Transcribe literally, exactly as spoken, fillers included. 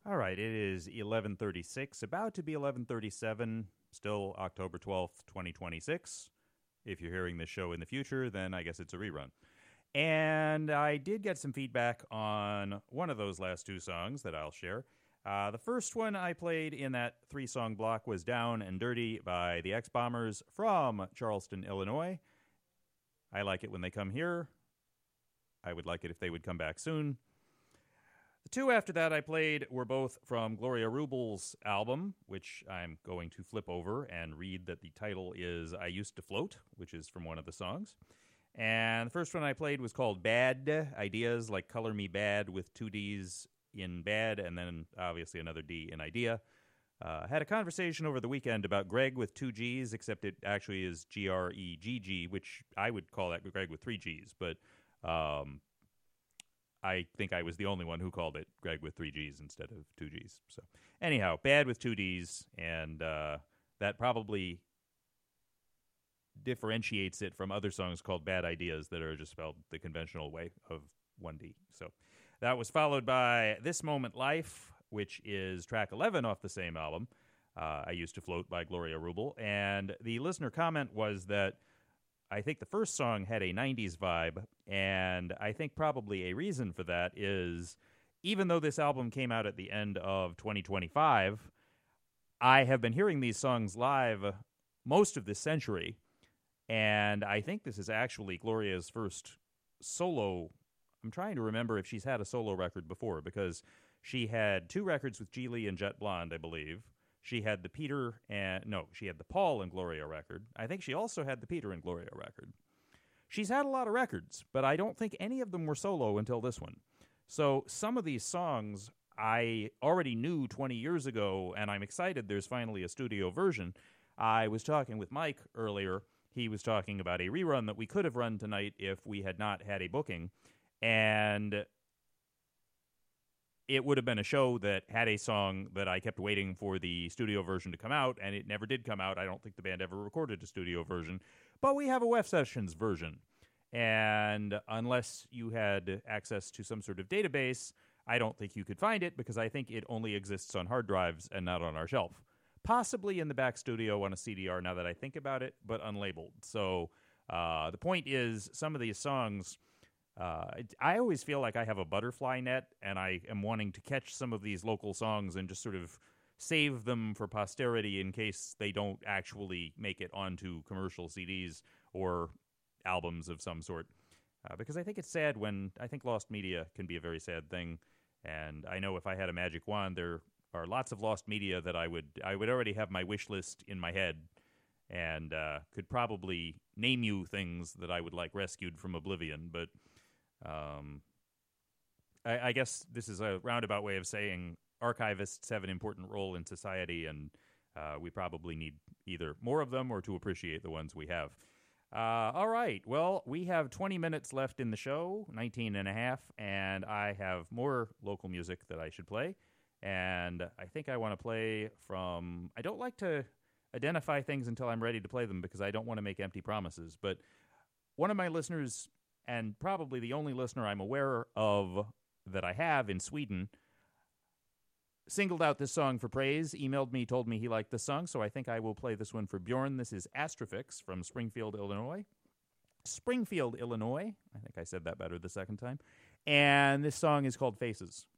All right, it is eleven thirty-six, about to be eleven thirty-seven, still October twelfth, twenty twenty-six. If you're hearing this show in the future, then I guess it's a rerun. And I did get some feedback on one of those last two songs that I'll share. Uh, the first one I played in that three-song block was Down and Dirty by the X-Bombers from Charleston, Illinois. I like it when they come here. I would like it if they would come back soon. The two after that I played were both from Gloria Rubl's album, which I'm going to flip over and read that the title is I Used to Float, which is from one of the songs. And the first one I played was called Bad Ideas, like Color Me Bad with two D's in bad, and then obviously another D in idea. Uh, had a conversation over the weekend about Greg with two G's, except it actually is G R E G G, which I would call that Greg with three G's, but um, I think I was the only one who called it Greg with three G's instead of two G's. So anyhow, Bad with two D's, and uh, that probably differentiates it from other songs called Bad Ideas that are just spelled the conventional way of one D. So that was followed by This Moment Life, which is track eleven off the same album, uh, I Used to Float by Gloria Rubel. And the listener comment was that I think the first song had a nineties vibe, and I think probably a reason for that is even though this album came out at the end of twenty twenty-five, I have been hearing these songs live most of this century, and I think this is actually Gloria's first solo. I'm trying to remember if she's had a solo record before, because she had two records with Geely and Jet Blonde, I believe. She had the Peter and, no, she had the Paul and Gloria record. I think she also had the Peter and Gloria record. She's had a lot of records, but I don't think any of them were solo until this one. So some of these songs I already knew twenty years ago, and I'm excited there's finally a studio version. I was talking with Mike earlier. He was talking about a rerun that we could have run tonight if we had not had a booking. And it would have been a show that had a song that I kept waiting for the studio version to come out, and it never did come out. I don't think the band ever recorded a studio version. But we have a W E F Sessions version. And unless you had access to some sort of database, I don't think you could find it, because I think it only exists on hard drives and not on our shelf. Possibly in the back studio on a C D R now that I think about it, but unlabeled. So uh, the point is, some of these songs, uh, I always feel like I have a butterfly net, and I am wanting to catch some of these local songs and just sort of save them for posterity in case they don't actually make it onto commercial C Ds or albums of some sort. Uh, because I think it's sad when, I think lost media can be a very sad thing, and I know if I had a magic wand, there are lots of lost media that I would I would already have my wish list in my head, and uh, could probably name you things that I would like rescued from oblivion. But um, I, I guess this is a roundabout way of saying archivists have an important role in society, and uh, we probably need either more of them or to appreciate the ones we have. Uh, all right, well, we have twenty minutes left in the show, nineteen and a half, and I have more local music that I should play. And I think I want to play from, I don't like to identify things until I'm ready to play them because I don't want to make empty promises. But one of my listeners, and probably the only listener I'm aware of that I have in Sweden, singled out this song for praise, emailed me, told me he liked this song, so I think I will play this one for Bjorn. This is Astrofix from Springfield, Illinois. Springfield, Illinois. I think I said that better the second time. And this song is called Faces.